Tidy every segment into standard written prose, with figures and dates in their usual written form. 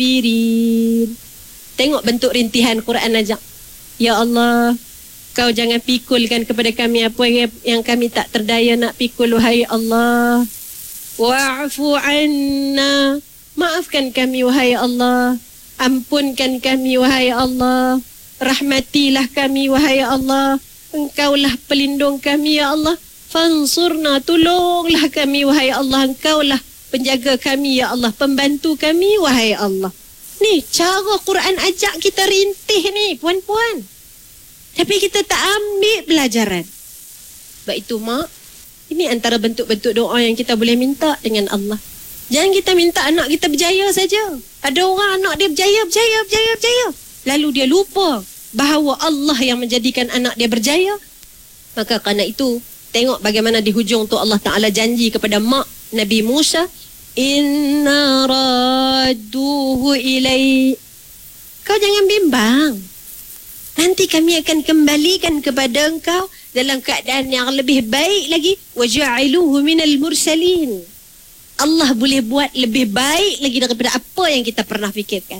sabirin. Tengok bentuk rintihan Quran ajak. Ya Allah, Kau jangan pikulkan kepada kami apa yang kami tak terdaya nak pikul, wahai Allah. Wa'fu anna, maafkan kami wahai Allah. Ampunkan kami wahai Allah. Rahmatilah kami wahai Allah. Engkaulah pelindung kami ya Allah. Fansurna, tolonglah kami wahai Allah. Engkaulah penjaga kami ya Allah, pembantu kami wahai Allah. Ni cara Quran ajak kita rintih ni puan-puan. Tapi kita tak ambil pelajaran. Sebab itu mak, ini antara bentuk-bentuk doa yang kita boleh minta dengan Allah. Jangan kita minta anak kita berjaya saja. Ada orang anak dia berjaya. Lalu dia lupa bahawa Allah yang menjadikan anak dia berjaya. Maka kerana itu, tengok bagaimana di hujung tu Allah Ta'ala janji kepada mak Nabi Musa, Inna radduhu ilai. Kau jangan bimbang. Nanti kami akan kembalikan kepada engkau dalam keadaan yang lebih baik lagi. Waja'aluhu minal mursalin. Allah boleh buat lebih baik lagi daripada apa yang kita pernah fikirkan.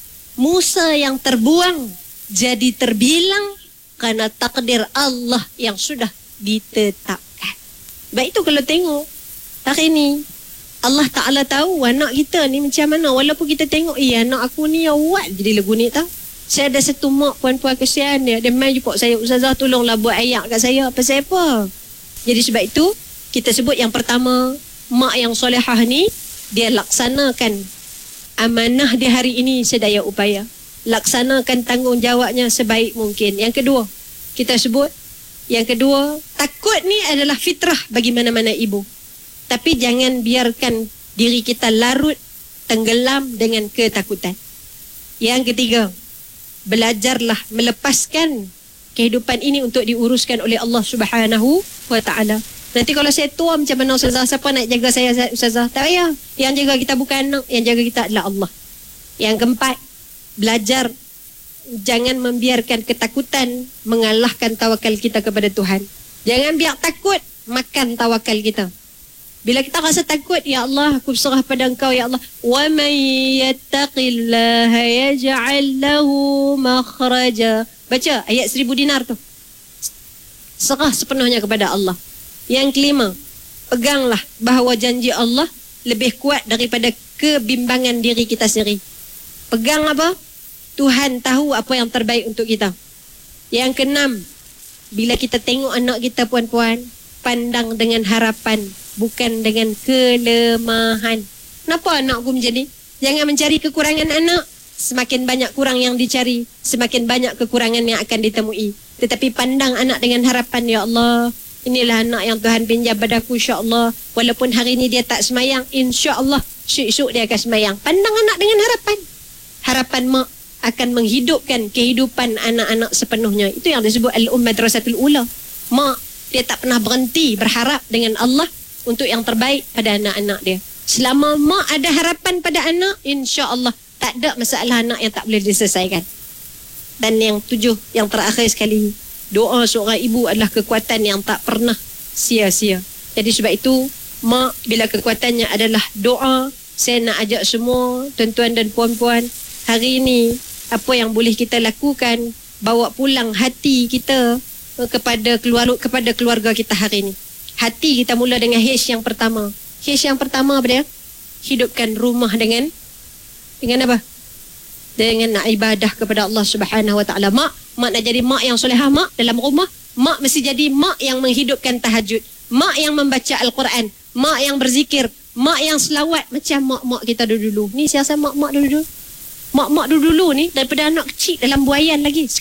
Musa yang terbuang jadi terbilang kerana takdir Allah yang sudah ditetapkan. Baik itu kalau tengok hari ni Allah Ta'ala tahu anak kita ni macam mana. Walaupun kita tengok, anak aku ni awak jadi lagu ni tau. Saya ada satu mak puan-puan kesian dia. Dia main jumpa saya, Ustazah tolonglah buat ayak kat saya. Pasal apa? Jadi sebab itu, kita sebut yang pertama, mak yang solehah ni, dia laksanakan amanah dia hari ini sedaya upaya. Laksanakan tanggungjawabnya sebaik mungkin. Yang kedua, kita sebut, yang kedua, takut ni adalah fitrah bagi mana-mana ibu. Tapi jangan biarkan diri kita larut, tenggelam dengan ketakutan. Yang ketiga, belajarlah melepaskan kehidupan ini untuk diuruskan oleh Allah Subhanahu wa Ta'ala. Nanti kalau saya tua macam mana Ustazah, siapa nak jaga saya Ustazah? Tak payah. Yang jaga kita bukan anak, yang jaga kita adalah Allah. Yang keempat, belajar jangan membiarkan ketakutan mengalahkan tawakal kita kepada Tuhan. Jangan biar takut makan tawakal kita. Bila kita rasa takut, ya Allah, aku berserah pada Engkau, ya Allah. Wa man yattaqillaha yaj'al lahu makhraja. Baca ayat 1000 dinar tu. Serah sepenuhnya kepada Allah. Yang kelima, peganglah bahawa janji Allah lebih kuat daripada kebimbangan diri kita sendiri. Pegang apa? Tuhan tahu apa yang terbaik untuk kita. Yang keenam, bila kita tengok anak kita puan-puan, pandang dengan harapan, bukan dengan kelemahan. Kenapa anakku macam ni? Jangan mencari kekurangan anak. Semakin banyak kurang yang dicari, semakin banyak kekurangan yang akan ditemui. Tetapi pandang anak dengan harapan, ya Allah, inilah anak yang Tuhan pinjam padaku, insya-Allah. Walaupun hari ini dia tak semayang, insya-Allah esok dia akan semayang. Pandang anak dengan harapan. Harapan mak akan menghidupkan kehidupan anak-anak sepenuhnya. Itu yang disebut al-Madrasatul Ula. Mak, dia tak pernah berhenti berharap dengan Allah untuk yang terbaik pada anak-anak dia. Selama mak ada harapan pada anak, insya-Allah tak ada masalah anak yang tak boleh diselesaikan. Dan yang 7, yang terakhir sekali, doa seorang ibu adalah kekuatan yang tak pernah sia-sia. Jadi sebab itu, mak bila kekuatannya adalah doa, saya nak ajak semua tuan-tuan dan puan-puan, hari ini apa yang boleh kita lakukan, bawa pulang hati kita kepada keluarga kita hari ini. Hati kita mula dengan H yang pertama. H yang pertama apa dia? Hidupkan rumah dengan apa? Dengan nak ibadah kepada Allah Subhanahu wa Ta'ala. Mak nak jadi mak yang solehah mak dalam rumah. Mak mesti jadi mak yang menghidupkan tahajud. Mak yang membaca Al-Quran. Mak yang berzikir. Mak yang selawat macam mak-mak kita dulu-dulu. Ni saya rasa mak-mak dulu-dulu. Mak-mak dulu-dulu ni daripada anak kecil dalam buayan lagi.